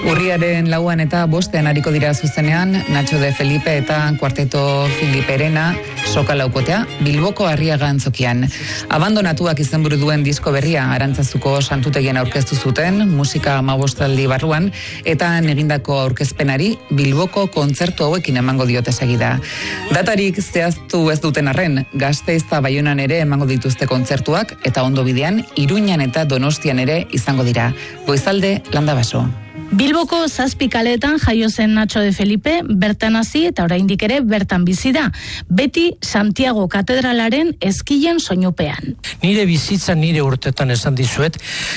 Urriaren 4 eta 5 ariko dira zuzenean, Nacho de Felipe eta Kuarteto Filiperena soka laukotea, Bilboko Arriaga antzokian. Abandonatuak izenburu duen disko berria Arantzazuko santutegien aurkeztu zuten, musika 15 barruan, eta egindako aurkezpenari Bilboko kontzertu hauekin emango diote segida. Datarik zehaztu ez duten arren, Gasteiz eta Baionan ere emango dituzte kontzertuak, eta ondo bidean, Iruñan eta Donostian ere izango dira. Goizalde, Landabaso. Bilboko 7 kaleetan jaio zen Nacho de Felipe, bertan hasi eta oraindik ere bertan bizi da. Beti Santiago katedralaren ezkilen soinupean. Nire bizitza nire urtetan esan dizuet,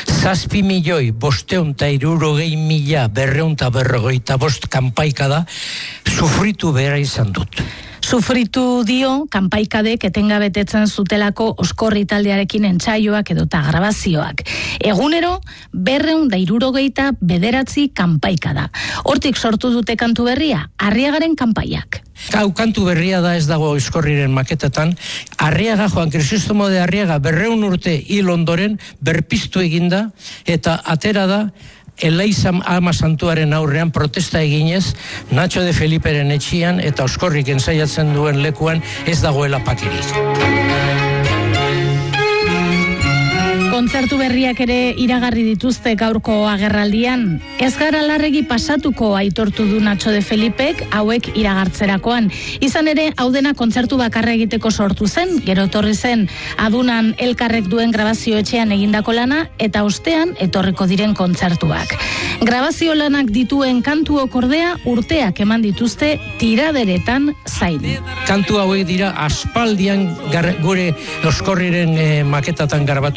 7.563.245 kanpaika da, sufritu behar izan dut. Sufritu dio kanpaikadek etengabetetzen zutelako Oskorri taldearekin entsaioak edota grabazioak. Egunero 269 kanpaika da. Hortik sortu dute kantu berria, Arriagaren kanpaiak. Kantu berria da, ez dago Oskorriren maketetan. Arriaga, Juan Crisostomo de Arriaga 200 urte hil ondoren berpiztu eginda eta atera da Elaiza ama santuaren aurrean protesta eginez, Nacho de Feliperen etxian eta Oskorrik ensaiatzen duen lekuan ez dagoela pakirik. Kontzertu berriak ere iragarri dituzte gaurko agerraldian. Ez gara larregi pasatuko aitortu du Nacho de Felipek hauek iragartzerakoan. Izan ere, hau dena kontzertu bakarra egiteko sortu zen, gero etorri zen adunan elkarrek duen grabazio etxean egindako lana eta ostean etorriko diren kontzertuak. Grabazio lanak dituen kantuok ordea urteak eman dituzte tiraderetan zain. Kantu hauek dira aspaldian gure Oskorriren maketatan grabatu